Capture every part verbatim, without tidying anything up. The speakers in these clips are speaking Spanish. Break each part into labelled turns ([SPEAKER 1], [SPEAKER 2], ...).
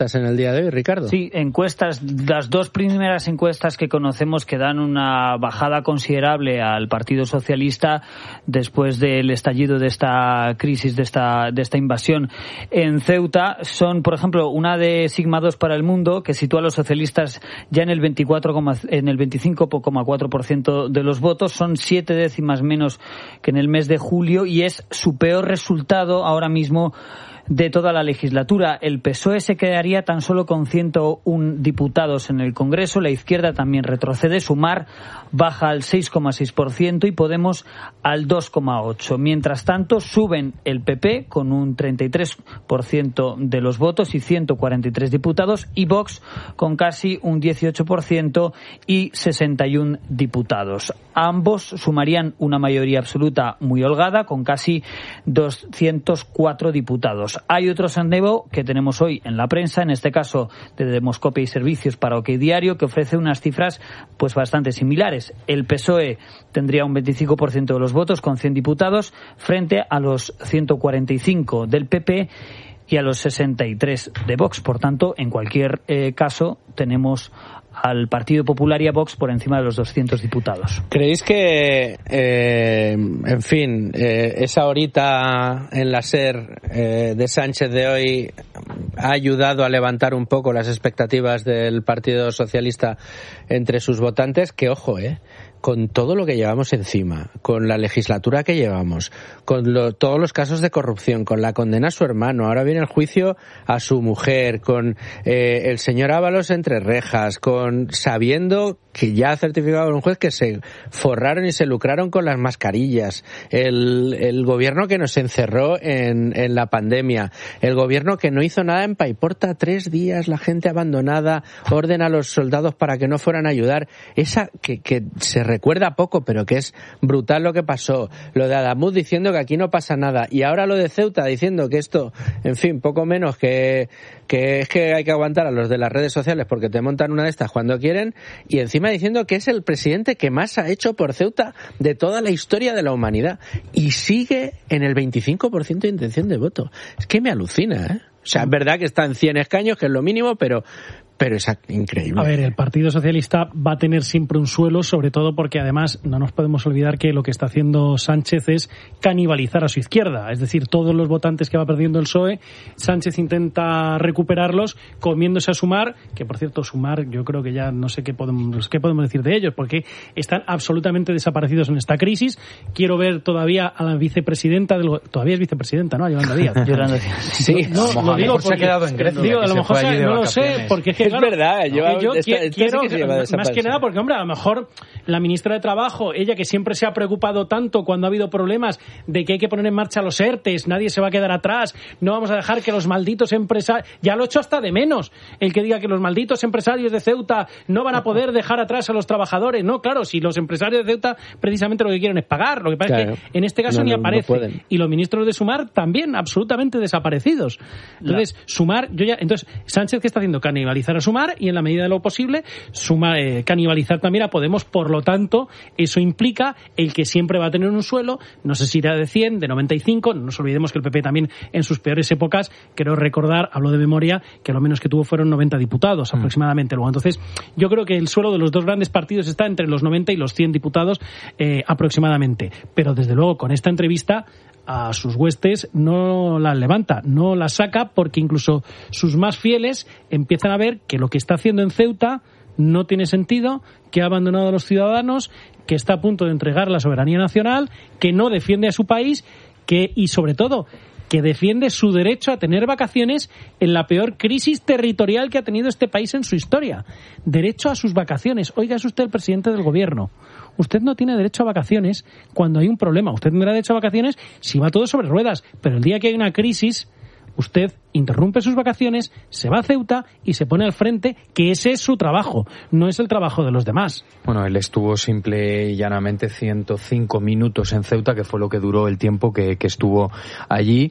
[SPEAKER 1] en el día de hoy, Ricardo.
[SPEAKER 2] Sí, encuestas, las dos primeras encuestas que conocemos que dan una bajada considerable al Partido Socialista después del estallido de esta crisis, de esta de esta invasión en Ceuta, son, por ejemplo, una de Sigma dos para El Mundo, que sitúa a los socialistas ya en el veinticuatro, en el veinticinco coma cuatro por ciento de los votos, son siete décimas menos que en el mes de julio y es su peor resultado ahora mismo de toda la legislatura. El P S O E se quedaría tan solo con ciento uno diputados en el Congreso, la izquierda también retrocede, Sumar baja al seis coma seis por ciento y Podemos al dos coma ocho por ciento. Mientras tanto, suben el P P con un treinta y tres por ciento de los votos y ciento cuarenta y tres diputados y Vox con casi un dieciocho por ciento y sesenta y uno diputados. Ambos sumarían una mayoría absoluta muy holgada con casi doscientos cuatro diputados. Hay otro sondeo que tenemos hoy en la prensa, en este caso de Demoscopia y Servicios para OK Diario, que ofrece unas cifras pues bastante similares. El P S O E tendría un veinticinco por ciento de los votos con cien diputados frente a los ciento cuarenta y cinco del P P y a los sesenta y tres de Vox. Por tanto, en cualquier eh, caso, tenemos al Partido Popular y a Vox por encima de los doscientos diputados.
[SPEAKER 1] ¿Creéis que, eh, en fin, eh, esa horita en la SER eh, de Sánchez de hoy ha ayudado a levantar un poco las expectativas del Partido Socialista entre sus votantes? Que, ojo, eh, con todo lo que llevamos encima, con la legislatura que llevamos, con lo, todos los casos de corrupción, con la condena a su hermano, ahora viene el juicio a su mujer, con eh, el señor Ábalos entre rejas, con sabiendo que ya ha certificado un juez que se forraron y se lucraron con las mascarillas, el, el gobierno que nos encerró en, en la pandemia, el gobierno que no hizo nada en Paiporta, tres días, la gente abandonada, orden a los soldados para que no fueran a ayudar, esa que, que se recuerda poco, pero que es brutal lo que pasó, lo de Adamuz diciendo que aquí no pasa nada, y ahora lo de Ceuta diciendo que esto, en fin, poco menos que, que es que hay que aguantar a los de las redes sociales porque te montan una de estas cuando quieren, y encima diciendo que es el presidente que más ha hecho por Ceuta de toda la historia de la humanidad, y sigue en el veinticinco por ciento de intención de voto. Es que me alucina, ¿eh? O sea, es verdad que está en cien escaños, que es lo mínimo, pero pero es increíble.
[SPEAKER 3] A ver, el Partido Socialista va a tener siempre un suelo, sobre todo porque además no nos podemos olvidar que lo que está haciendo Sánchez es canibalizar a su izquierda. Es decir, todos los votantes que va perdiendo el P S O E, Sánchez intenta recuperarlos comiéndose a Sumar, que por cierto, Sumar yo creo que ya no sé qué podemos, qué podemos decir de ellos, porque están absolutamente desaparecidos en esta crisis. Quiero ver todavía a la vicepresidenta, del, todavía es vicepresidenta, ¿no? A Yolanda Díaz.
[SPEAKER 2] Yolanda Díaz.
[SPEAKER 3] Sí, no, no, lo digo porque, se ha quedado en Grecia. Digo, a lo mejor se, no lo sé, porque es que
[SPEAKER 1] es verdad, lleva,
[SPEAKER 3] yo
[SPEAKER 1] esta, esta
[SPEAKER 3] quiero,
[SPEAKER 1] sí que se lleva
[SPEAKER 3] más que nada porque, hombre, a lo mejor la ministra de Trabajo, ella que siempre se ha preocupado tanto cuando ha habido problemas de que hay que poner en marcha los ERTES, nadie se va a quedar atrás, no vamos a dejar que los malditos empresarios, ya lo he hecho hasta de menos, el que diga que los malditos empresarios de Ceuta no van a poder dejar atrás a los trabajadores. No, claro, si los empresarios de Ceuta precisamente lo que quieren es pagar, lo que pasa claro. es que en este caso no, ni no, aparece. No y los ministros de Sumar también absolutamente desaparecidos. Entonces, la... Sumar, yo ya, entonces, Sánchez, ¿qué está haciendo? Canibalizar a Sumar y en la medida de lo posible suma, eh, canibalizar también a Podemos. Por lo tanto, eso implica el que siempre va a tener un suelo, no sé si irá de cien, de noventa y cinco, no nos olvidemos que el P P también en sus peores épocas, creo recordar, hablo de memoria, que lo menos que tuvo fueron noventa diputados mm. aproximadamente. Luego, entonces, yo creo que el suelo de los dos grandes partidos está entre los noventa y los cien diputados eh, aproximadamente. Pero desde luego, con esta entrevista a sus huestes no las levanta, no las saca, porque incluso sus más fieles empiezan a ver que lo que está haciendo en Ceuta no tiene sentido, que ha abandonado a los ciudadanos, que está a punto de entregar la soberanía nacional, que no defiende a su país, que y sobre todo que defiende su derecho a tener vacaciones en la peor crisis territorial que ha tenido este país en su historia. Derecho a sus vacaciones. Oiga, es usted el presidente del gobierno. Usted no tiene derecho a vacaciones cuando hay un problema. Usted tendrá derecho a vacaciones si va todo sobre ruedas. Pero el día que hay una crisis, usted interrumpe sus vacaciones, se va a Ceuta y se pone al frente, que ese es su trabajo, no es el trabajo de los demás.
[SPEAKER 4] Bueno, él estuvo simple y llanamente ciento cinco minutos en Ceuta, que fue lo que duró el tiempo que, que estuvo allí,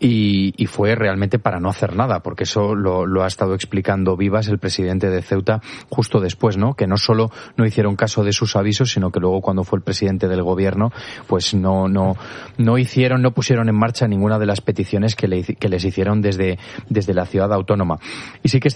[SPEAKER 4] y, y fue realmente para no hacer nada, porque eso lo, lo ha estado explicando Vivas, el presidente de Ceuta, justo después, ¿no? Que no solo no hicieron caso de sus avisos, sino que luego cuando fue el presidente del gobierno, pues no, no, no hicieron, no pusieron en marcha ninguna de las peticiones que, le, que les hicieron desde desde, desde la ciudad autónoma. Y sí que